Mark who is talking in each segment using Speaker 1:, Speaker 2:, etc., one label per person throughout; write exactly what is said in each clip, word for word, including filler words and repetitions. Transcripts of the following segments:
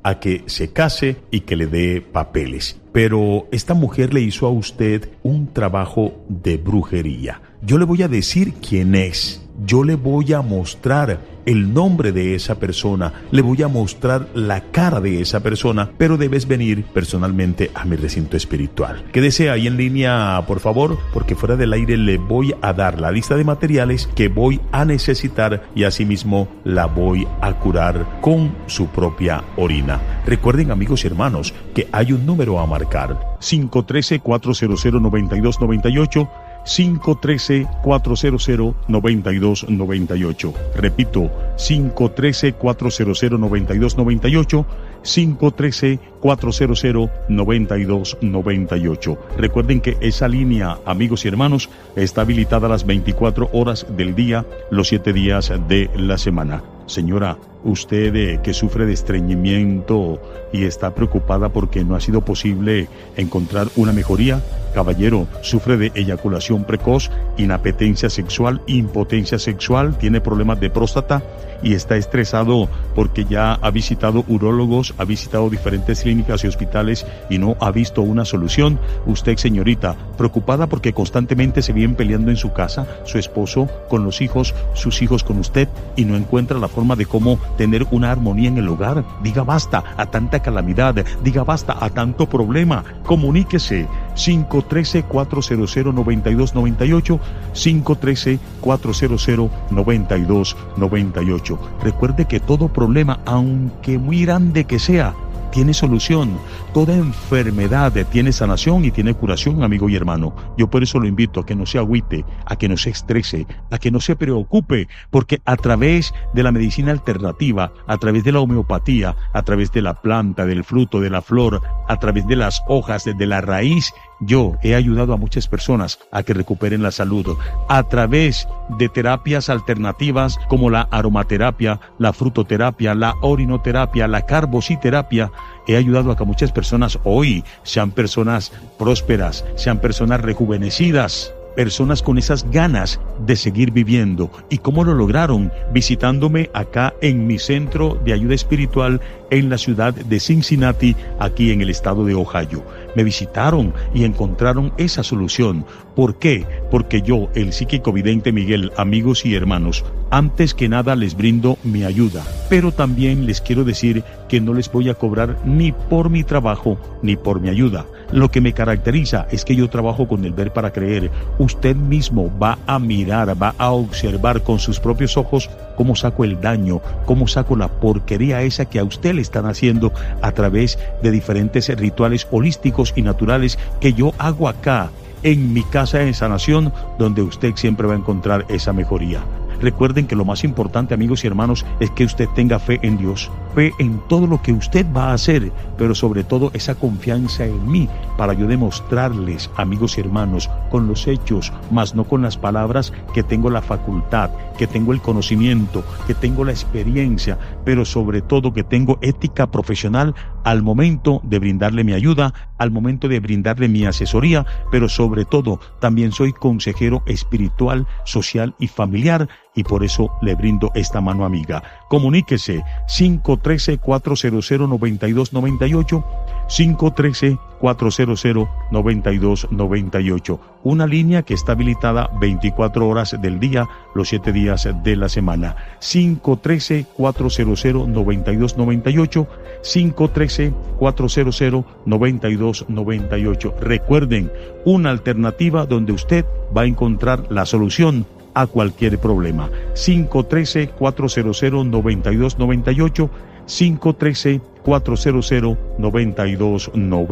Speaker 1: a que se case y que le dé papeles. Pero esta mujer le hizo a usted un trabajo de brujería. Yo le voy a decir quién es. Yo le voy a mostrar el nombre de esa persona, le voy a mostrar la cara de esa persona, pero debes venir personalmente a mi recinto espiritual. Quédese ahí en línea, por favor, porque fuera del aire le voy a dar la lista de materiales que voy a necesitar y asimismo la voy a curar con su propia orina. Recuerden, amigos y hermanos, que hay un número a marcar: cinco uno tres, cuatro cero cero, nueve dos nueve ocho, cinco uno tres, cuatro cero cero, nueve dos nueve ocho. Repito, cinco uno tres, cuatro cero cero, nueve dos nueve ocho, cinco uno tres, cuatro cero cero, nueve dos nueve ocho. Recuerden que esa línea, amigos y hermanos, está habilitada las veinticuatro horas del día, los siete días de la semana. Señora, usted eh, que sufre de estreñimiento y está preocupada porque no ha sido posible encontrar una mejoría. Caballero, sufre de eyaculación precoz, inapetencia sexual, impotencia sexual, tiene problemas de próstata y está estresado porque ya ha visitado urólogos, ha visitado diferentes clínicas y hospitales y no ha visto una solución. Usted, señorita, preocupada porque constantemente se vienen peleando en su casa, su esposo con los hijos, sus hijos con usted, y no encuentra la forma de cómo tener una armonía en el hogar. Diga basta a tanta calamidad, diga basta a tanto problema. Comuníquese cinco uno tres, cuatro cero cero, nueve dos nueve ocho, cinco uno tres, cuatro cero cero, nueve dos nueve ocho. Recuerde que todo problema, aunque muy grande que sea, tiene solución. Toda enfermedad tiene sanación y tiene curación, amigo y hermano. Yo por eso lo invito a que no se agüite, a que no se estrese, a que no se preocupe, porque a través de la medicina alternativa, a través de la homeopatía, a través de la planta, del fruto, de la flor, a través de las hojas, de la raíz, yo he ayudado a muchas personas a que recuperen la salud. A través de terapias alternativas como la aromaterapia, la frutoterapia, la orinoterapia, la carbociterapia, he ayudado a que muchas personas hoy sean personas prósperas, sean personas rejuvenecidas, personas con esas ganas de seguir viviendo. ¿Y cómo lo lograron? Visitándome acá en mi centro de ayuda espiritual en la ciudad de Cincinnati, aquí en el estado de Ohio. Me visitaron y encontraron esa solución. ¿Por qué? Porque yo, el psíquico vidente Miguel, amigos y hermanos, antes que nada les brindo mi ayuda, pero también les quiero decir que no les voy a cobrar ni por mi trabajo ni por mi ayuda. Lo que me caracteriza es que yo trabajo con el ver para creer. Usted mismo va a mirar, va a observar con sus propios ojos cómo saco el daño, cómo saco la porquería esa que a usted le están haciendo a través de diferentes rituales holísticos y naturales que yo hago acá en mi casa de sanación, donde usted siempre va a encontrar esa mejoría. Recuerden que lo más importante, amigos y hermanos, es que usted tenga fe en Dios, fe en todo lo que usted va a hacer, pero sobre todo esa confianza en mí, para yo demostrarles, amigos y hermanos, con los hechos, más no con las palabras, que tengo la facultad, que tengo el conocimiento, que tengo la experiencia, pero sobre todo que tengo ética profesional al momento de brindarle mi ayuda, al momento de brindarle mi asesoría, pero sobre todo también soy consejero espiritual, social y familiar, y por eso le brindo esta mano amiga. Comuníquese cinco uno tres, cuatro cero cero, nueve dos nueve ocho, cinco uno tres, cuatro cero cero, nueve dos nueve ocho. Una línea que está habilitada veinticuatro horas del día, los siete días de la semana. cinco uno tres, cuatro cero cero, nueve dos nueve ocho, cinco uno tres, cuatro cero cero, nueve dos nueve ocho. Recuerden, una alternativa donde usted va a encontrar la solución a cualquier problema. cinco uno tres, cuatro cero cero, nueve dos nueve ocho, cinco uno tres, cuatro cero cero, nueve dos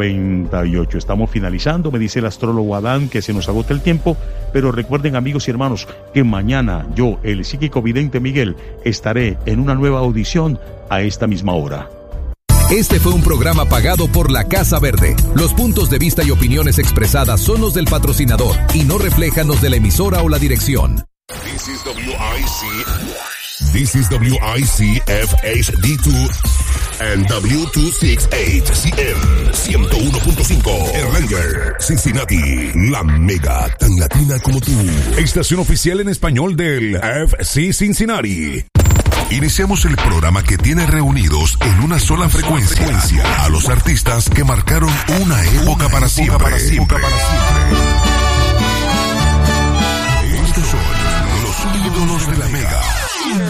Speaker 1: nueve ocho. Estamos finalizando, me dice el astrólogo Adán que se nos agota el tiempo, pero recuerden, amigos y hermanos, que mañana yo, el psíquico vidente Miguel, estaré en una nueva audición a esta misma hora.
Speaker 2: Este fue un programa pagado por la Casa Verde. Los puntos de vista y opiniones expresadas son los del patrocinador y no reflejan los de la emisora o la dirección.
Speaker 3: This is W I C. This is W I C F H D two and W doscientos sesenta y ocho C M ciento uno punto cinco Erlanger, Cincinnati, la mega tan latina como tú. Estación oficial en español del F C Cincinnati. Iniciamos el programa que tiene reunidos en una sola frecuencia a los artistas que marcaron una época para siempre. Estos son los ídolos de la Mega.